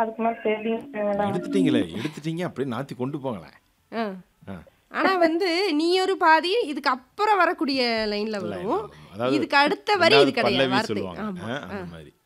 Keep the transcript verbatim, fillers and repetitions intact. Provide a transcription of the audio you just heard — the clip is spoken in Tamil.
அதுக்கு மேல தெரியல மேடம். எடுத்துட்டீங்களே எடுத்துட்டீங்க அப்படியே நாத்தி கொண்டு போங்களேன். ஆ. ஆ. ஆனா வந்து நீ ஒரு பாதி இதுக்கு அப்புறம் வரக்கூடிய லைன்ல லைன்ல வரும். வரும். அதாவது இதுக்கு அடுத்த வரி இது ரெண்டாவது கிடையாது பல்லவி வார்த்தை. சொல்லுவாங்க. ஆமா. ஆ, ஆ. அந்த மாதிரி.